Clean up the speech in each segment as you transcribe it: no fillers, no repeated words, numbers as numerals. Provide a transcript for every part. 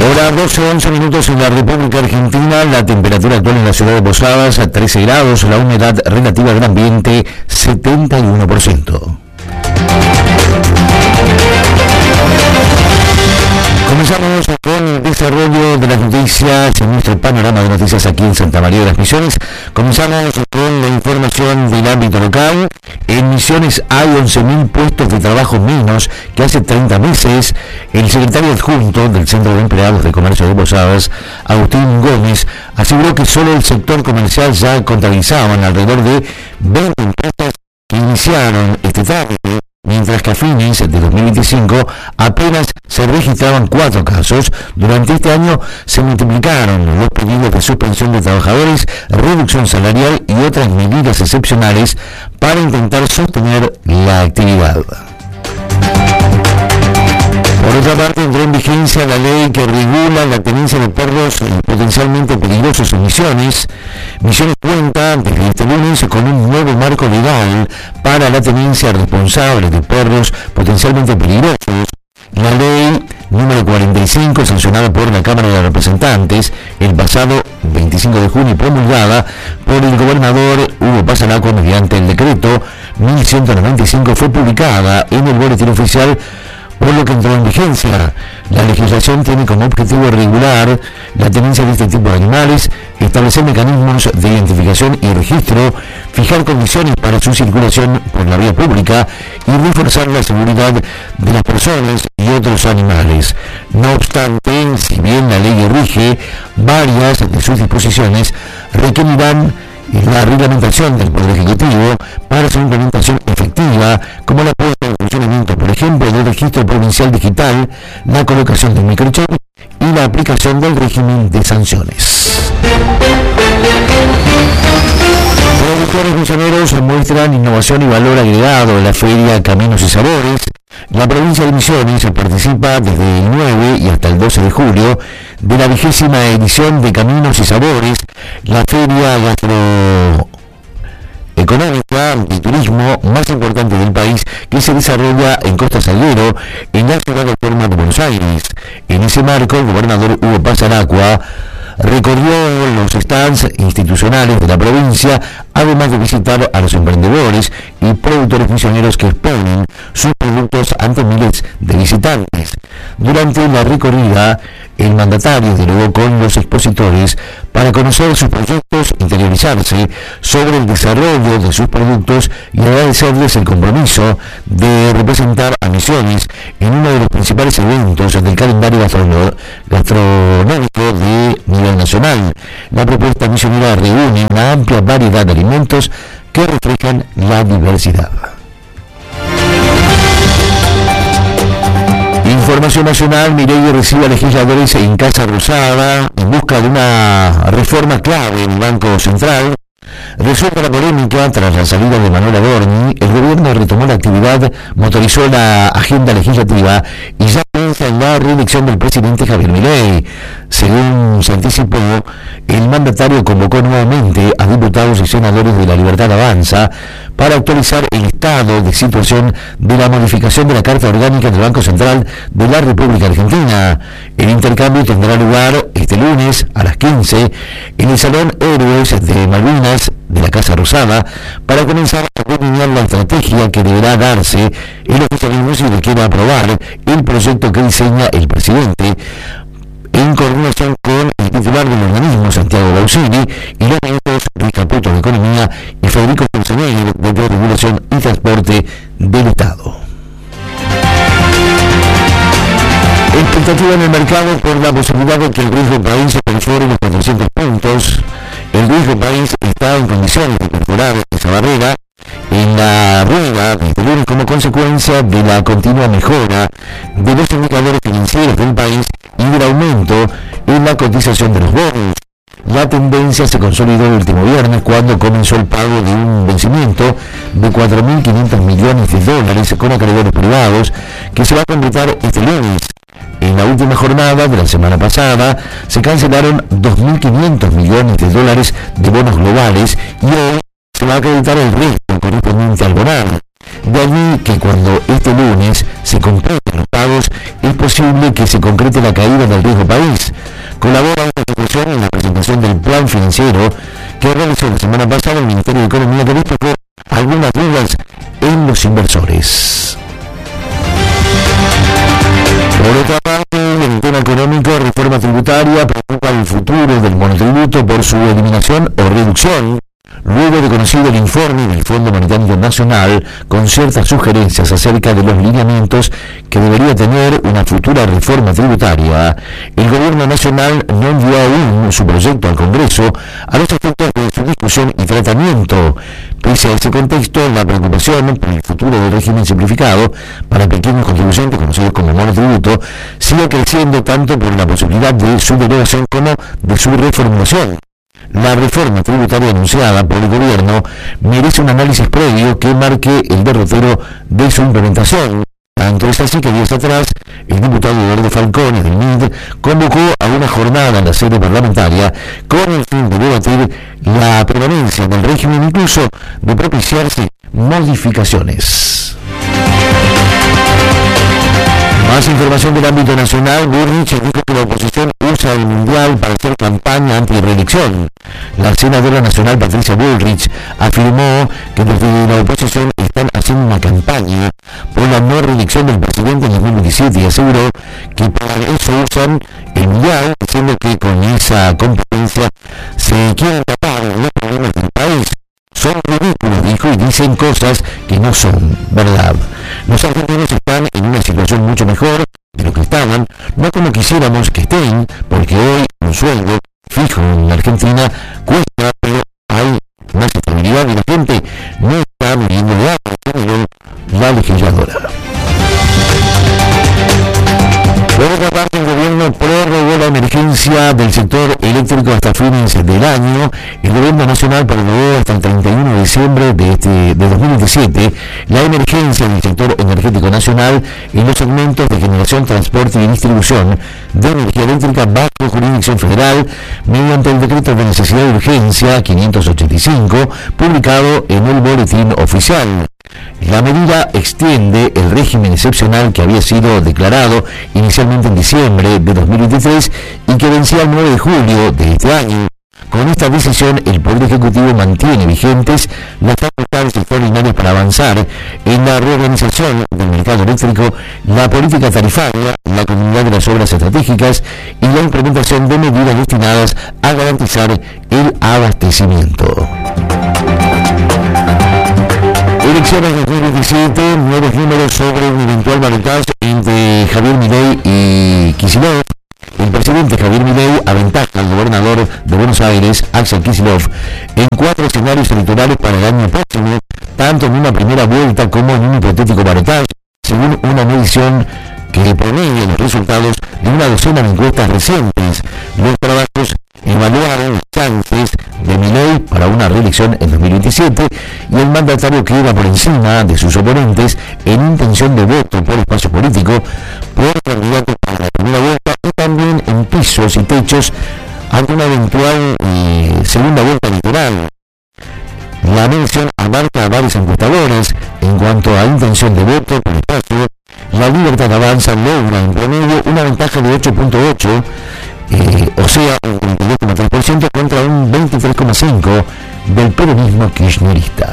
Hora 12:11 en la República Argentina. La temperatura actual en la ciudad de Posadas a 13 grados, la humedad relativa del ambiente 71%. Comenzamos con el desarrollo de las noticias en nuestro panorama de noticias aquí en Santa María de las Misiones. Comenzamos con la información del ámbito local. En Misiones hay 11.000 puestos de trabajo menos que hace 30 meses. El secretario adjunto del Centro de Empleados de Comercio de Posadas, Agustín Gómez, aseguró que solo el sector comercial ya contabilizaban alrededor de 20 empresas que iniciaron este trámite, mientras que a fines de 2025 apenas se registraban 4 casos. Durante este año se multiplicaron los pedidos de suspensión de trabajadores, reducción salarial y otras medidas excepcionales para intentar sostener la actividad. Por otra parte, entró en vigencia la ley que regula la tenencia de perros potencialmente peligrosos en Misiones. Misiones cuenta desde este lunes con un nuevo marco legal para la tenencia responsable de perros potencialmente peligrosos. La ley número 45, sancionada por la Cámara de Representantes el pasado 25 de junio y promulgada por el gobernador Hugo Passalacqua mediante el decreto 1195, fue publicada en el Boletín Oficial, por lo que entró en vigencia. La legislación tiene como objetivo regular la tenencia de este tipo de animales, establecer mecanismos de identificación y registro, fijar condiciones para su circulación por la vía pública y reforzar la seguridad de las personas y otros animales. No obstante, si bien la ley rige, varias de sus disposiciones requerirán la reglamentación del Poder Ejecutivo para su implementación efectiva, como la puesta en funcionamiento, por ejemplo, del registro provincial digital, la colocación del microchip y la aplicación del régimen de sanciones. Productores misioneros muestran innovación y valor agregado en la feria Caminos y Sabores. La provincia de Misiones participa desde el 9 y hasta el 12 de julio de la 20ª edición de Caminos y Sabores, la feria gastroeconómica y turismo más importante del país, que se desarrolla en Costa Salguero, en la ciudad autónoma de Buenos Aires. En ese marco, el gobernador Hugo Passalacqua recorrió los stands institucionales de la provincia, además de visitar a los emprendedores y productores misioneros que exponen sus productos ante miles de visitantes. Durante la recorrida, el mandatario dialogó con los expositores para conocer sus proyectos, interiorizarse sobre el desarrollo de sus productos y agradecerles el compromiso de representar a Misiones en uno de los principales eventos del calendario gastronómico de nivel nacional. La propuesta misionera reúne una amplia variedad de alimentos que reflejan la diversidad. Información nacional. Milei recibe a legisladores en Casa Rosada en busca de una reforma clave en el Banco Central. Resuelta la polémica tras la salida de Manuel Adorni, el gobierno retomó la actividad, motorizó la agenda legislativa y ya piensa en la reelección del presidente Javier Milei. Según se anticipó, el mandatario convocó nuevamente a diputados y senadores de La Libertad Avanza para actualizar el estado de situación de la modificación de la Carta Orgánica del Banco Central de la República Argentina. El intercambio tendrá lugar este lunes a las 15 en el Salón Héroes de Malvinas de la Casa Rosada, para comenzar a delinear la estrategia que deberá darse en los oficialismo si requiere aprobar el proyecto que diseña el presidente, en coordinación con el titular del organismo, Santiago Bausini, y los ministros Luis Caputo de Economía y Federico Fonseneiro de Regulación y Transporte del Estado. Expectativa en el mercado por la posibilidad de que el riesgo país se perfore los 400 puntos. El riesgo país está en condiciones de perforar esa barrera en la rueda de este lunes como consecuencia de la continua mejora de los indicadores financieros del país y del aumento en la cotización de los bonos. La tendencia se consolidó el último viernes cuando comenzó el pago de un vencimiento de 4.500 millones de dólares con acreedores privados, que se va a completar este lunes. En la última jornada de la semana pasada se cancelaron 2.500 millones de dólares de bonos globales y hoy se va a acreditar el resto correspondiente al bonar. De allí que cuando este lunes se completen los pagos, es posible que se concrete la caída del riesgo país. Colabora esta institución en la presentación del plan financiero que realizó la semana pasada el Ministerio de Economía, que despejó algunas dudas en los inversores. Por otra parte, en el tema económico, reforma tributaria preocupa el futuro del monotributo por su eliminación o reducción, luego de conocido el informe del Fondo Monetario Internacional con ciertas sugerencias acerca de los lineamientos que debería tener una futura reforma tributaria. El Gobierno Nacional no envió aún su proyecto al Congreso a los efectos de su discusión y tratamiento. Pese a ese contexto, la preocupación por el futuro del régimen simplificado para pequeños contribuyentes, conocidos como monotributo, sigue creciendo tanto por la posibilidad de su derogación como de su reformulación. La reforma tributaria anunciada por el gobierno merece un análisis previo que marque el derrotero de su implementación. Tanto es así que días atrás, el diputado Eduardo Falcone del MID convocó a una jornada en la sede parlamentaria con el fin de debatir la permanencia del régimen, incluso de propiciarse modificaciones. Más información del ámbito nacional. Bullrich dijo que la oposición usa el Mundial para hacer campaña anti-reelección. La senadora nacional Patricia Bullrich afirmó que desde la oposición están haciendo una campaña por la no reelección del presidente en 2017 y aseguró que para eso usan el Mundial, diciendo que con esa competencia se quieren tapar los problemas del país. Son ridículos, dijo, y dicen cosas que no son verdad. Los argentinos están en una situación mucho mejor de lo que estaban, no como quisiéramos que estén, porque hoy un sueldo fijo en la Argentina cuesta, pero hay más estabilidad y la gente no está muriendo de hambre, según la legisladora. Por otra parte, el gobierno prorrogó la emergencia del sector eléctrico hasta fines del año. El gobierno nacional prorrogó hasta el 31 de diciembre de 2017 la emergencia del sector energético nacional en los segmentos de generación, transporte y distribución de energía eléctrica bajo jurisdicción federal mediante el decreto de necesidad de urgencia 585 publicado en el boletín oficial. La medida extiende el régimen excepcional que había sido declarado inicialmente en diciembre de 2023 y que vencía el 9 de julio de este año. Con esta decisión, el Poder Ejecutivo mantiene vigentes las facultades extraordinarias para avanzar en la reorganización del mercado eléctrico, la política tarifaria, la comunidad de las obras estratégicas y la implementación de medidas destinadas a garantizar el abastecimiento. Elecciones 2027, nuevos números sobre un eventual balotaje entre Javier Milei y Kicillof. El presidente Javier Milei aventaja al gobernador de Buenos Aires, Axel Kicillof, en 4 escenarios electorales para el año próximo, tanto en una primera vuelta como en un hipotético balotaje, según una medición que promedia los resultados de una docena de encuestas recientes. Los trabajos evaluaron las chances de Milei para una reelección en 2027 y el mandatario queda por encima de sus oponentes en intención de voto por espacio político, por candidatos para la primera vuelta y también en pisos y techos ante una eventual segunda vuelta electoral. La medición abarca a varios encuestadores. En cuanto a intención de voto por espacio, la Libertad Avanza logra en promedio una ventaja de 8.8, o sea, un 22,3% contra un 23,5% del peronismo kirchnerista.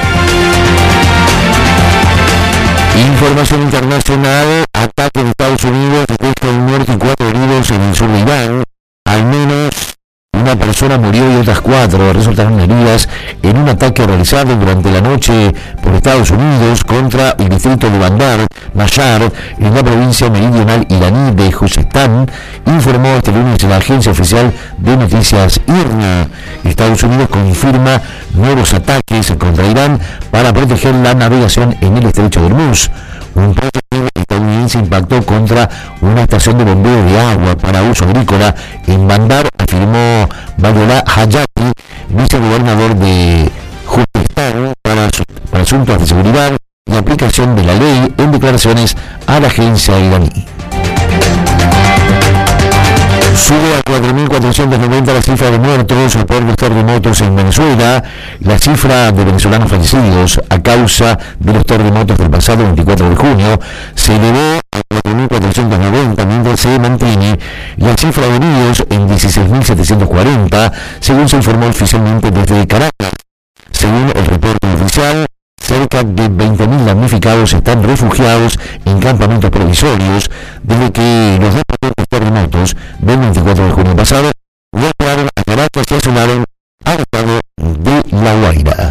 Información internacional. Ataque en Estados Unidos deja un muerto y 4 heridos en el sur de Irán. Al menos una persona murió y otras 4 resultaron heridas en un ataque realizado durante la noche por Estados Unidos contra el distrito de Bandar Mashar en la provincia meridional iraní de Juzestán, informó este lunes la agencia oficial de noticias IRNA. Estados Unidos confirma nuevos ataques contra Irán para proteger la navegación en el estrecho de Hormuz. Un proyectil estadounidense impactó contra una estación de bombeo de agua para uso agrícola en Bandar, afirmó Badollah Hayati, vicegobernador de Juzestán para asuntos de seguridad y aplicación de la ley, en declaraciones a la agencia iraní. Sube a 4.490 la cifra de muertos por los terremotos en Venezuela. La cifra de venezolanos fallecidos a causa de los terremotos del pasado 24 de junio se elevó a 4.490, mientras se mantiene la cifra de heridos en 16.740, según se informó oficialmente desde Caracas. Según el reporte oficial, cerca de 20.000 damnificados están refugiados en campamentos provisorios desde que los dos terremotos del 24 de junio pasado golpearon a Caracas y asolaron al estado de La Guaira.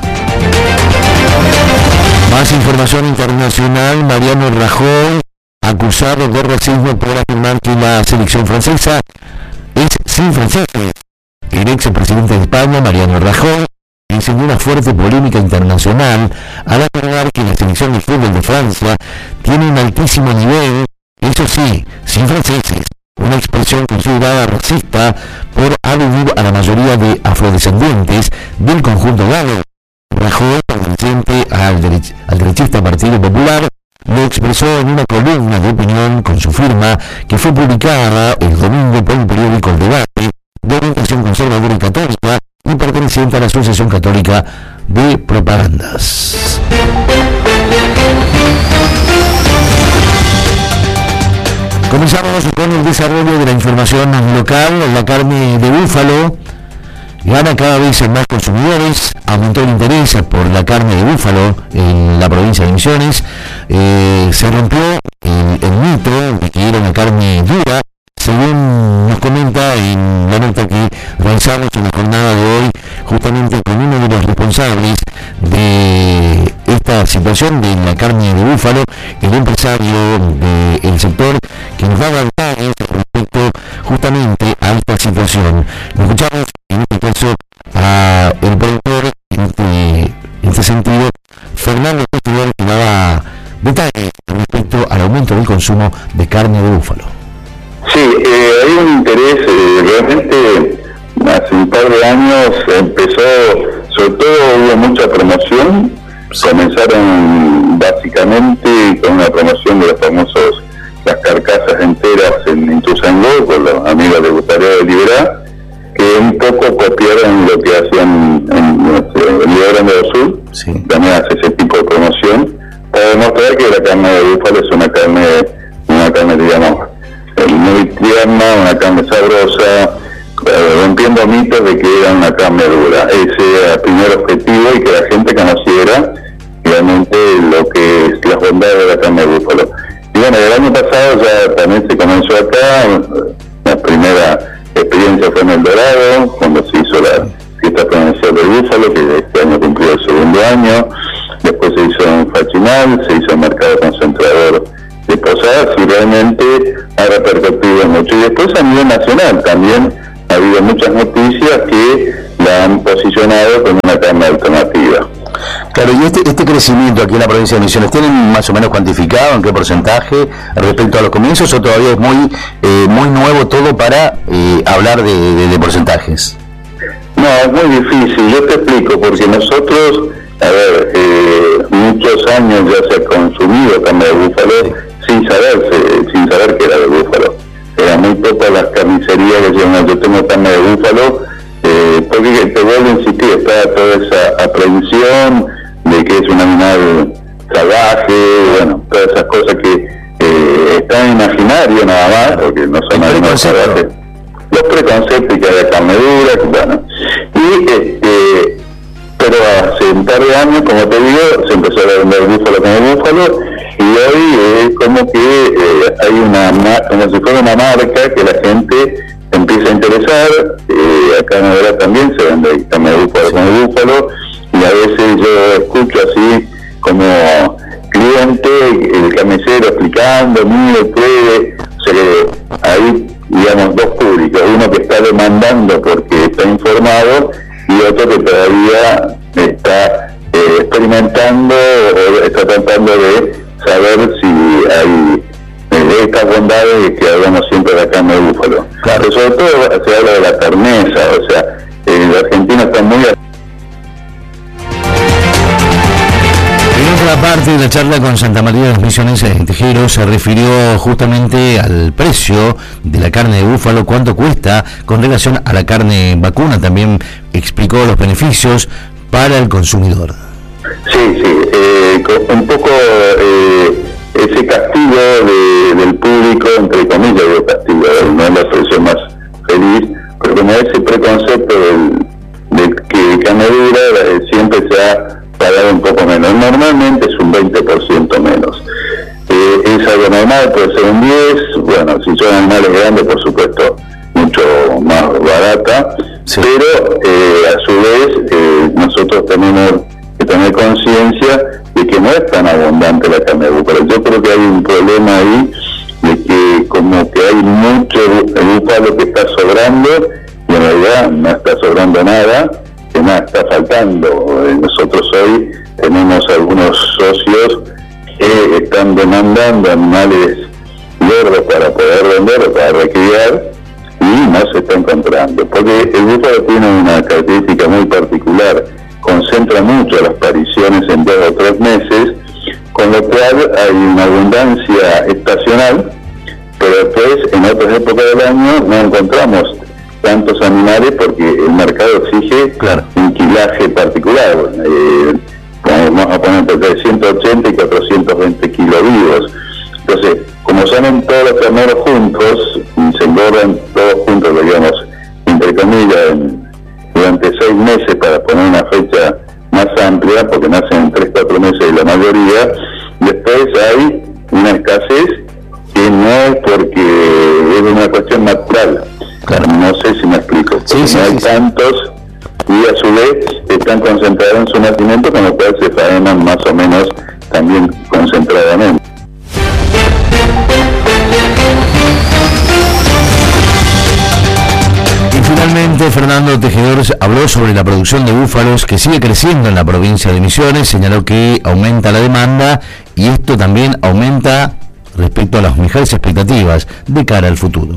Más información internacional. Mariano Rajoy, acusado de racismo por afirmar que la selección francesa es sin franceses. El expresidente de España, Mariano Rajoy, encendió una fuerte polémica internacional al afirmar que la selección de fútbol de Francia tiene un altísimo nivel, eso sí, sin franceses, una expresión considerada racista por aludir a la mayoría de afrodescendientes del conjunto galo. Rajoy, perteneciente al derechista Partido Popular, lo expresó en una columna de opinión con su firma que fue publicada el domingo por el periódico El Debate, de orientación conservadora y católica, y perteneciente a la Asociación Católica de Propagandas. Comenzamos con el desarrollo de la información local. La carne de búfalo gana cada vez más consumidores. Aumentó el interés por la carne de búfalo en la provincia de Misiones. Se rompió el mito de que era una carne dura, según nos comenta en la nota que realizamos en la jornada de hoy, justamente con uno de los responsables de esta situación de la carne de búfalo, el empresario del sector, que nos va a dar detalles respecto justamente a esta situación. Lo escuchamos en este caso a el productor en este sentido, Fernando Costidor, que daba detalles respecto al aumento del consumo de carne de búfalo. Sí, hay un interés, realmente hace un par de años empezó, sobre todo hubo mucha promoción, comenzaron básicamente con una promoción de las carcasas enteras en Intuzangó, con los amigos de Gustaría de Liberá, que un poco copiaron lo que hacían en Río Grande do Sul, sí. También hace ese tipo de promoción, para demostrar que la carne de búfalo es una carne digamos, muy tierna, una carne sabrosa, rompiendo mitos de que era una carne dura. Ese era el primer objetivo, y que la gente conociera realmente lo que es las bondades de la carne de búfalo. Y bueno, el año pasado ya también se comenzó acá, la primera experiencia fue en El Dorado, cuando se hizo la fiesta provincial del búfalo, que este año cumplió el segundo año. Después se hizo en Fachinal, se hizo en Mercado Concentrador de Posadas, y realmente ha repercutido mucho. Y después a nivel nacional también ha habido muchas noticias que la han posicionado como una carne alternativa. Claro, y este crecimiento aquí en la provincia de Misiones, ¿tienen más o menos cuantificado en qué porcentaje respecto a los comienzos, o todavía es muy nuevo todo para hablar de porcentajes? No, es muy difícil, yo te explico, porque nosotros, muchos años ya se ha consumido carne de búfalo sin saber que era de búfalo. Eran muy pocas las carnicerías que decían, yo tengo carne de búfalo, porque te vuelvo a insistir, está toda esa aprehensión de que es un animal salvaje, bueno, todas esas cosas que están en imaginario nada más, porque no son animales salvajes. Los preconceptos que hay de carne dura, bueno, pero hace un par de años, como te digo, se empezó a vender búfalo como búfalo, y hoy es como que hay como si fuera una marca que la gente empieza a interesar. Acá en Noruega también se vende carne de búfalo como búfalo, y a veces yo escucho así como cliente, el carnicero explicando, mire, pruebe, o sea que hay, digamos, dos públicos, uno que está demandando porque está informado, y otro que todavía está experimentando o está tratando de saber si hay estas bondades que hablamos siempre de la carne de búfalo. Claro, sobre todo se habla de la terneza, o sea, los argentinos están muy... En otra Parte de la charla con Santa María de las Misiones Tejero se refirió justamente al precio de la carne de búfalo, cuánto cuesta con relación a la carne vacuna. También explicó los beneficios para el consumidor. Sí, un poco ese castigo del público, entre comillas, de castigo, no es la expresión más feliz, pero como ese preconcepto de que carne dura siempre se ha pagado un poco menos. Normalmente es un 20% menos. Es algo normal, puede ser un 10%, bueno, si son animales grandes, por supuesto, mucho más barata, sí. Pero a su vez nosotros tenemos que tener conciencia de que no es tan abundante la carne de búfalo. Yo creo que hay un problema ahí de que como que hay mucho búfalo que está sobrando y en realidad no está sobrando nada, que nada está faltando. Nosotros hoy tenemos algunos socios que están demandando animales gordos para poder vender o para recriar y no se está encontrando, porque el búfalo tiene una característica muy particular, concentra mucho las pariciones en 2 o 3 meses, con lo cual hay una abundancia estacional, pero después en otras épocas del año no encontramos tantos animales porque el mercado exige un quilaje particular. Vamos a poner entre 180 y 420 kilos vivos. Entonces, como salen todos los terneros juntos y se engordan todos juntos, digamos, entre comillas, durante 6 meses para poner una fecha más amplia, porque nacen en 3-4 meses la mayoría, después hay una escasez que no es porque es una cuestión natural. No sé si me explico. No hay tantos y a su vez están concentrados en su nacimiento, con lo cual se faenan más o menos también concentradamente. Finalmente, Fernando Tejedor habló sobre la producción de búfalos que sigue creciendo en la provincia de Misiones, señaló que aumenta la demanda y esto también aumenta respecto a las mejores expectativas de cara al futuro.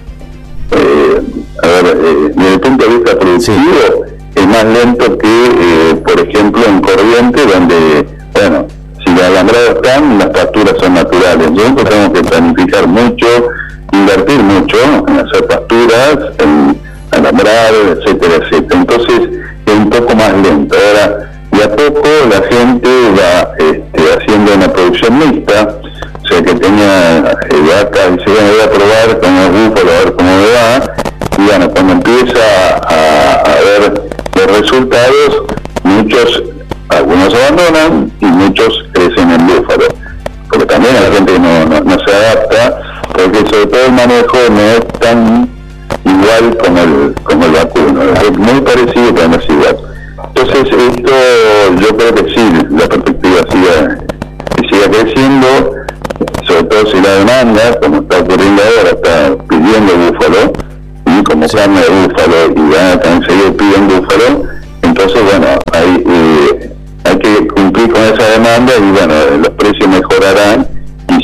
Desde el punto de vista productivo, es más lento que, por ejemplo, en Corrientes, donde, bueno, si los alambrados están, las pasturas son naturales. Nosotros tenemos que planificar mucho, invertir mucho en hacer pasturas, en alambrados, etcétera, etcétera. Entonces, es un poco más lento. Ahora, de a poco la gente va haciendo una producción mixta, o sea que tenía vacas, dice, bueno, voy a probar con los búfalos, a ver cómo me va, y bueno, cuando empieza a ver los resultados, algunos abandonan y muchos crecen en búfalo, porque también la gente no se adapta, porque sobre todo el manejo no es tan igual como el vacuno, es muy parecido pero no es igual. Entonces esto yo creo que sí, la perspectiva siga creciendo, sobre todo si la demanda, como está ocurriendo ahora, está pidiendo búfalo, y como carne de búfalo, y van a también seguir pidiendo búfalo, entonces bueno, hay que cumplir con esa demanda y bueno, los precios mejorarán